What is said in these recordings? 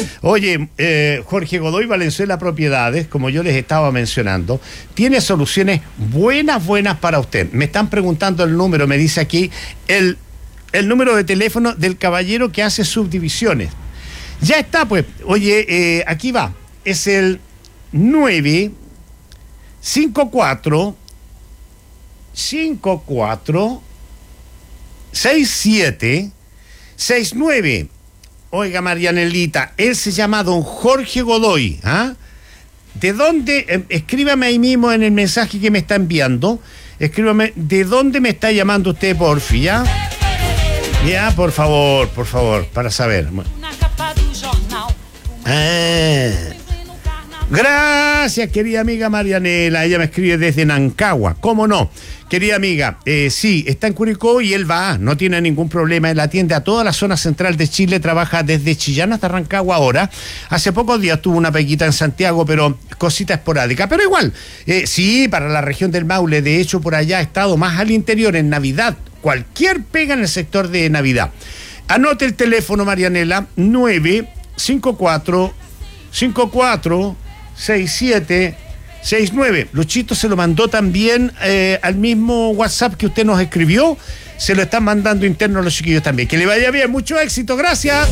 Oye, Jorge Godoy Valenzuela Propiedades, como yo les estaba mencionando, tiene soluciones buenas para usted. Me están preguntando el número, me dice aquí el número de teléfono del caballero que hace subdivisiones. Ya está, pues. Oye, aquí va. Es el 954 67 69. Oiga, Marianelita, él se llama don Jorge Godoy, ¿ah? ¿De dónde? Escríbame ahí mismo en el mensaje que me está enviando. Escríbame, ¿de dónde me está llamando usted, porfi, ya? Ya, por favor, para saber. Gracias, querida amiga Marianela. Ella me escribe desde Nancagua. ¿Cómo no? Querida amiga, sí, está en Curicó y él va, no tiene ningún problema. Él atiende a toda la zona central de Chile, trabaja desde Chillán hasta Rancagua ahora. Hace pocos días tuvo una peguita en Santiago, pero cosita esporádica. Pero igual, sí, para la región del Maule, de hecho, por allá ha estado más al interior en Navidad. Cualquier pega en el sector de Navidad. Anote el teléfono, Marianela, 954 67 69. Luchito se lo mandó también al mismo WhatsApp que usted nos escribió. Se lo están mandando interno a los chiquillos también. Que le vaya bien, mucho éxito, gracias.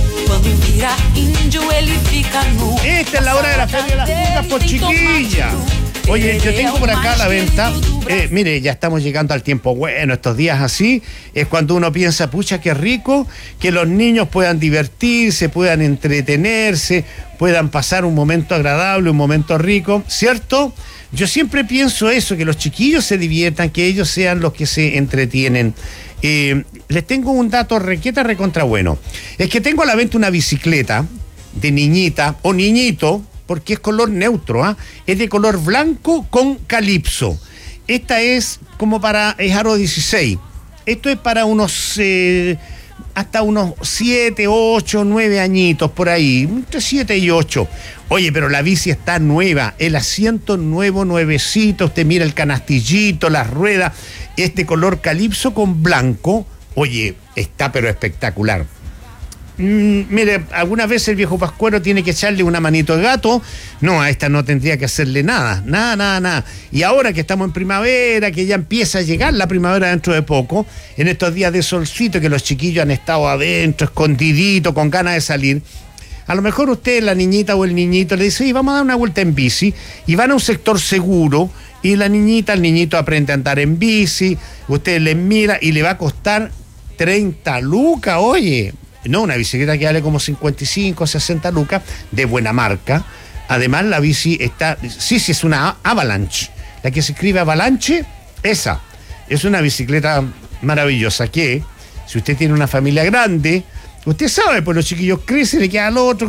Esta es la hora de la Feria de las Pulgas, por chiquilla. Oye, yo tengo por acá a la venta, mire, ya estamos llegando al tiempo bueno, estos días así, es cuando uno piensa, pucha, qué rico, que los niños puedan divertirse, puedan entretenerse, puedan pasar un momento agradable, un momento rico, ¿cierto? Yo siempre pienso eso, que los chiquillos se diviertan, que ellos sean los que se entretienen. Les tengo un dato recontra bueno, es que tengo a la venta una bicicleta de niñita o niñito, porque es color neutro, ¿ah? Es de color blanco con calipso. Esta es como para, es aro 16. Esto es para unos, hasta unos 7, 8, 9 añitos, por ahí, entre 7 y 8. Oye, pero la bici está nueva, el asiento nuevecito, usted mira el canastillito, las ruedas, este color calipso con blanco. Oye, está pero espectacular. Mire, algunas veces el viejo pascuero tiene que echarle una manito de gato. No, a esta no tendría que hacerle nada. Y ahora que estamos en primavera, que ya empieza a llegar la primavera dentro de poco, en estos días de solcito, que los chiquillos han estado adentro, escondiditos, con ganas de salir, a lo mejor usted, la niñita o el niñito, le dice, vamos a dar una vuelta en bici, y van a un sector seguro, y la niñita, el niñito aprende a andar en bici, usted le mira y le va a costar 30 lucas, oye. No, una bicicleta que vale como 55, 60 lucas, de buena marca. Además, la bici está... Sí, es una Avalanche. La que se escribe Avalanche, esa. Es una bicicleta maravillosa que, si usted tiene una familia grande, usted sabe, pues los chiquillos crecen, le queda al otro.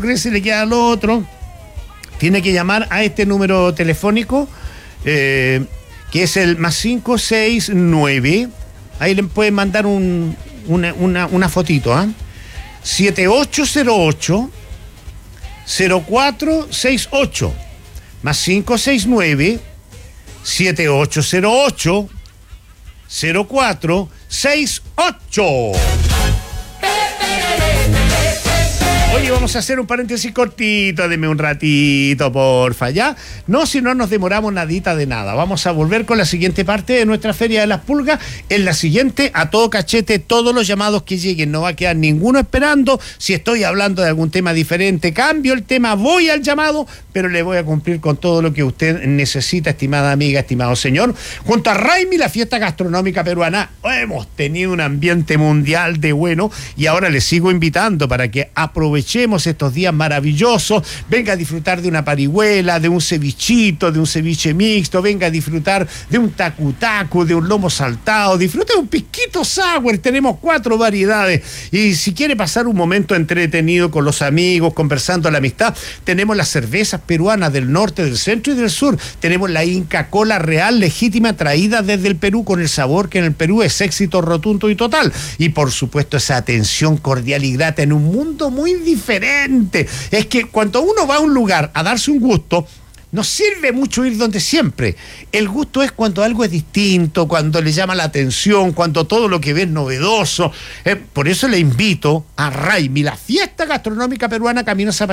Tiene que llamar a este número telefónico, que es el +569. Ahí le pueden mandar una fotito, ¿ah? 7808 0468 +569 7808 0468. Oye, vamos a hacer un paréntesis cortito, deme un ratito, porfa, ¿ya? No, si no nos demoramos nadita de nada. Vamos a volver con la siguiente parte de nuestra Feria de las Pulgas. En la siguiente, a todo cachete, todos los llamados que lleguen. No va a quedar ninguno esperando. Si estoy hablando de algún tema diferente, cambio el tema, voy al llamado, pero le voy a cumplir con todo lo que usted necesita, estimada amiga, estimado señor. Junto a Raimi, la fiesta gastronómica peruana, hemos tenido un ambiente mundial de bueno y ahora le sigo invitando para que aprovechemos estos días maravillosos, venga a disfrutar de una parihuela, de un cevichito, de un ceviche mixto, venga a disfrutar de un tacu-tacu, de un lomo saltado, disfrute de un pisquito sour, tenemos 4 variedades, y si quiere pasar un momento entretenido con los amigos, conversando la amistad, tenemos las cervezas peruanas del norte, del centro y del sur, tenemos la Inca Kola real, legítima, traída desde el Perú, con el sabor que en el Perú es éxito rotundo y total, y por supuesto esa atención cordial y grata en un mundo muy diferente. Es que cuando uno va a un lugar a darse un gusto, no sirve mucho ir donde siempre. El gusto es cuando algo es distinto, cuando le llama la atención, cuando todo lo que ve es novedoso. Por eso le invito a Raimi, la fiesta gastronómica peruana Camino Zapallar.